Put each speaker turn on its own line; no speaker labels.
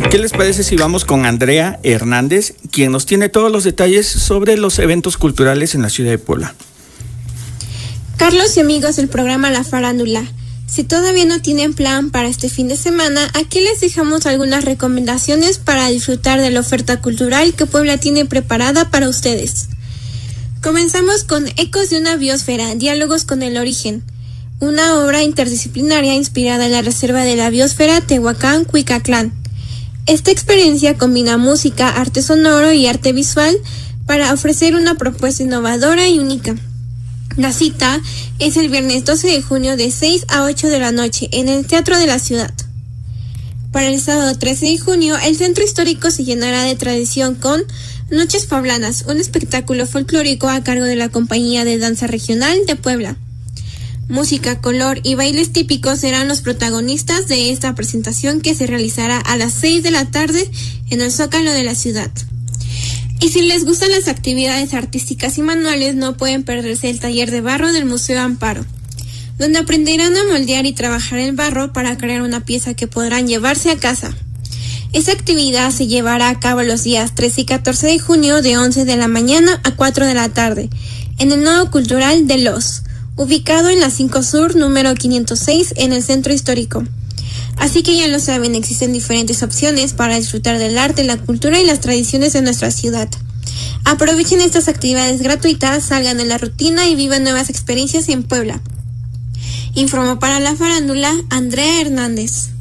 ¿Qué les parece si vamos con Andrea Hernández, quien nos tiene todos los detalles sobre los eventos culturales en la ciudad de Puebla?
Carlos y amigos del programa La Farándula, si todavía no tienen plan para este fin de semana, aquí les dejamos algunas recomendaciones para disfrutar de la oferta cultural que Puebla tiene preparada para ustedes. Comenzamos con Ecos de una biosfera, diálogos con el origen, una obra interdisciplinaria inspirada en la Reserva de la Biosfera Tehuacán-Cuicatlán. Esta experiencia combina música, arte sonoro y arte visual para ofrecer una propuesta innovadora y única. La cita es el viernes 12 de junio de 6 a 8 de la noche en el Teatro de la Ciudad. Para el sábado 13 de junio, el centro histórico se llenará de tradición con Noches Poblanas, un espectáculo folclórico a cargo de la Compañía de Danza Regional de Puebla. Música, color y bailes típicos serán los protagonistas de esta presentación que se realizará a las 6 de la tarde en el Zócalo de la ciudad. Y si les gustan las actividades artísticas y manuales, no pueden perderse el taller de barro del Museo Amparo, donde aprenderán a moldear y trabajar el barro para crear una pieza que podrán llevarse a casa. Esta actividad se llevará a cabo los días 13 y 14 de junio de 11 de la mañana a 4 de la tarde en el Nodo Cultural de Los, ubicado en la 5 Sur, número 506, en el Centro Histórico. Así que ya lo saben, existen diferentes opciones para disfrutar del arte, la cultura y las tradiciones de nuestra ciudad. Aprovechen estas actividades gratuitas, salgan de la rutina y vivan nuevas experiencias en Puebla. Informó para La Farándula, Andrea Hernández.